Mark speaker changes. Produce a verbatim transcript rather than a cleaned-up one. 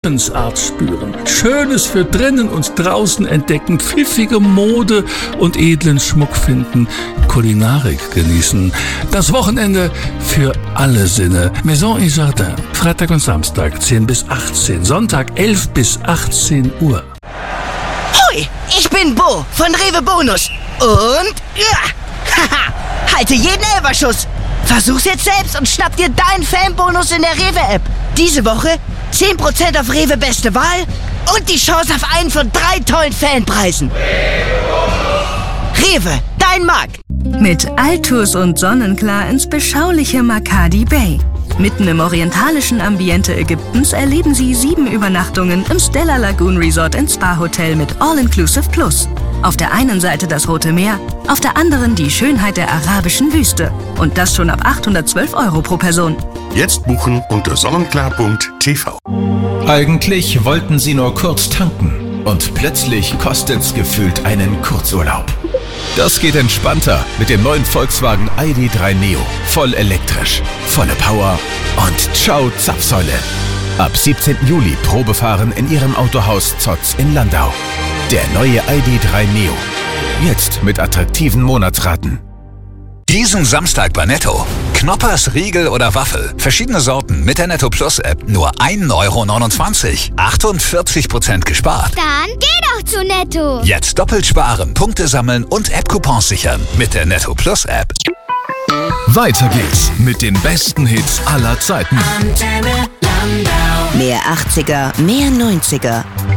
Speaker 1: Lebensart spüren, Schönes für drinnen und draußen entdecken, pfiffige Mode und edlen Schmuck finden, Kulinarik genießen. Das Wochenende für alle Sinne. Maison et Jardin, Freitag und Samstag zehn bis achtzehn, Sonntag elf bis achtzehn Uhr.
Speaker 2: Hoi, ich bin Bo von Rewe Bonus und ja, haha, halte jeden Elferschuss. Versuch's jetzt selbst und schnapp dir deinen Fanbonus in der Rewe-App. Diese Woche zehn Prozent auf Rewe Beste Wahl und die Chance auf einen von drei tollen Fanpreisen. Rewe, dein Markt.
Speaker 3: Mit Altus und Sonnenklar ins beschauliche Makadi Bay. Mitten im orientalischen Ambiente Ägyptens erleben Sie sieben Übernachtungen im Stella Lagoon Resort and Spa Hotel mit All-Inclusive Plus. Auf der einen Seite das Rote Meer, auf der anderen die Schönheit der arabischen Wüste. Und das schon ab achthundertzwölf Euro pro Person.
Speaker 4: Jetzt buchen unter sonnenklar punkt t v.
Speaker 5: Eigentlich wollten Sie nur kurz tanken und plötzlich kostet's gefühlt einen Kurzurlaub. Das geht entspannter mit dem neuen Volkswagen I D drei Neo. Voll elektrisch, volle Power und ciao Zapfsäule. Ab siebzehnten Juli Probefahren in Ihrem Autohaus Zotz in Landau. Der neue I D drei Neo. Jetzt mit attraktiven Monatsraten.
Speaker 6: Diesen Samstag bei Netto. Knoppers, Riegel oder Waffel. Verschiedene Sorten mit der Netto Plus App. Nur ein Euro neunundzwanzig. achtundvierzig Prozent gespart.
Speaker 7: Dann geh doch zu Netto.
Speaker 6: Jetzt doppelt sparen, Punkte sammeln und App-Coupons sichern. Mit der Netto Plus App.
Speaker 8: Weiter geht's mit den besten Hits aller Zeiten.
Speaker 9: Mehr achtziger, mehr neunziger.